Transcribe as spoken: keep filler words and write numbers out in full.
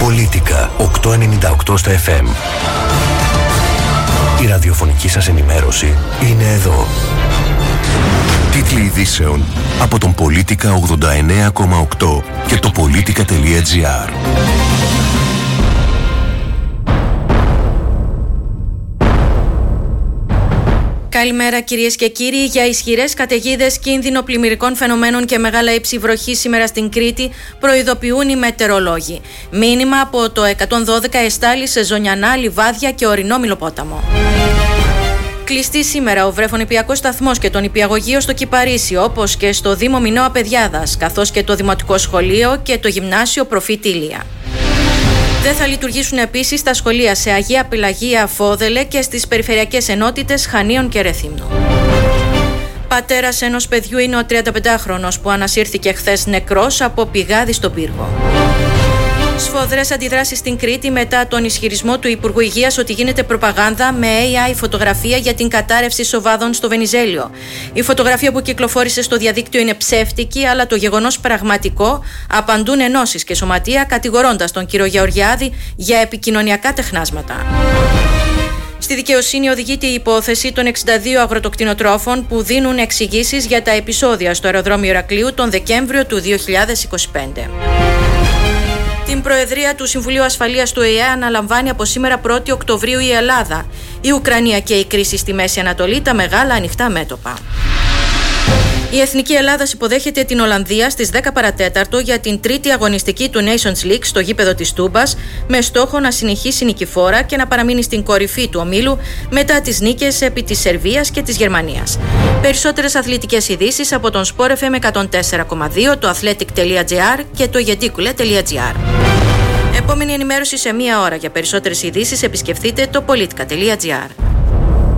Πολίτικα οκτακόσια ενενήντα οκτώ στα εφ εμ. Η ραδιοφωνική σας ενημέρωση είναι εδώ. Τίτλοι ειδήσεων από τον Πολίτικα ογδόντα εννέα κόμμα οκτώ και το πολίτικα τελεία τζι άρ. Καλημέρα κυρίες και κύριοι. Για ισχυρές καταιγίδες, κίνδυνο πλημμυρικών φαινομένων και μεγάλα ύψη βροχή σήμερα στην Κρήτη προειδοποιούν οι μετεωρολόγοι. Μήνυμα από το εκατόν δώδεκα εστάλει σε Ζωνιανά, Λιβάδια και ορεινό Μηλοπόταμο. Κλειστή σήμερα ο βρεφονηπιακός σταθμός και το νηπιαγωγείο στο Κυπαρίσι, όπως και στο Δήμο Μινώα Παιδιάδας, καθώς και το Δημοτικό Σχολείο και το Γυμνάσιο Προφήτη Ηλία. Δεν θα λειτουργήσουν επίσης τα σχολεία σε Αγία Πελαγία, Φόδελε και στις περιφερειακές ενότητες Χανίων και Ρεθύμνου. Πατέρας ενός παιδιού είναι ο τριανταπεντάχρονος που ανασύρθηκε χθες νεκρός από πηγάδι στον πύργο. Σφοδρές αντιδράσεις στην Κρήτη μετά τον ισχυρισμό του Υπουργού Υγείας ότι γίνεται προπαγάνδα με έι άι φωτογραφία για την κατάρρευση σοβάδων στο Βενιζέλιο. Η φωτογραφία που κυκλοφόρησε στο διαδίκτυο είναι ψεύτικη, αλλά το γεγονός πραγματικό, απαντούν ενώσεις και σωματεία, κατηγορώντας τον κύριο Γεωργιάδη για επικοινωνιακά τεχνάσματα. Στη δικαιοσύνη οδηγείται η υπόθεση των εξήντα δύο αγροτοκτηνοτρόφων που δίνουν εξηγήσεις για τα επεισόδια στο αεροδρόμιο Ηρακλείου τον Δεκέμβριο του δύο χιλιάδες είκοσι πέντε. Την Προεδρία του Συμβουλίου Ασφαλείας του ΟΗΕ αναλαμβάνει από σήμερα πρώτη Οκτωβρίου η Ελλάδα. Η Ουκρανία και η κρίση στη Μέση Ανατολή, τα μεγάλα ανοιχτά μέτωπα. Η Εθνική Ελλάδας υποδέχεται την Ολλανδία στις δέκα παρατέταρτο για την τρίτη αγωνιστική του Nations League στο γήπεδο της Τούμπας, με στόχο να συνεχίσει νικηφόρα και να παραμείνει στην κορυφή του ομίλου μετά τις νίκες επί της Σερβίας και της Γερμανίας. Περισσότερες αθλητικές ειδήσεις από τον Sport εφ εμ εκατόν τέσσερα κόμμα δύο, το athletic τελεία τζι άρ και το γεντίκουλε τελεία τζι άρ. Επόμενη ενημέρωση σε μία ώρα. Για περισσότερες ειδήσεις επισκεφτείτε το πολίτικα τελεία τζι άρ.